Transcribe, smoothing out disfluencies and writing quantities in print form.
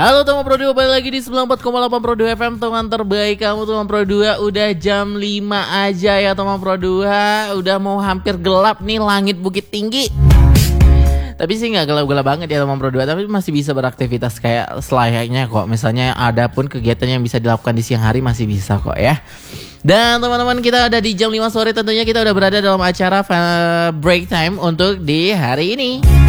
Halo teman Pro 2, balik lagi di 94,8 Pro 2 FM. Teman terbaik kamu teman Pro 2. Udah jam 5 aja ya teman Pro 2. Udah mau hampir gelap nih langit Bukit Tinggi. Tapi sih gak gelap-gelap banget ya teman Pro 2. Tapi masih bisa beraktivitas kayak selayaknya kok. Misalnya ada pun kegiatan yang bisa dilakukan di siang hari masih bisa kok ya. Dan teman-teman, kita ada di jam 5 sore. Tentunya kita udah berada dalam acara break time untuk di hari ini.